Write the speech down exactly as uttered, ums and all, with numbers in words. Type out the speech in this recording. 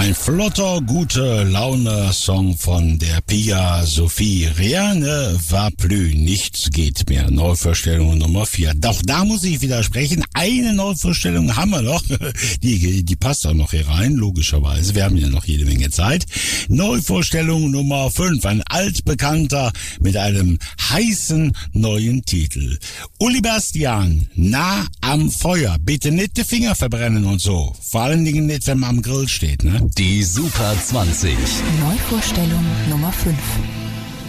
Ein flotter, gute Laune-Song von der Pia Sophie. Rien ne va plus, nichts geht mehr. Neuvorstellung Nummer vier. Doch da muss ich widersprechen. Eine Neuvorstellung haben wir noch. Die, die passt auch noch hier rein, logischerweise. Wir haben ja noch jede Menge Zeit. Neuvorstellung Nummer fünf. Ein altbekannter mit einem heißen neuen Titel. Uli Bastian, nah am Feuer. Bitte nicht die Finger verbrennen und so. Vor allen Dingen nicht, wenn man am Grill steht, ne? Die Super zwanzig. Neuvorstellung Nummer fünf.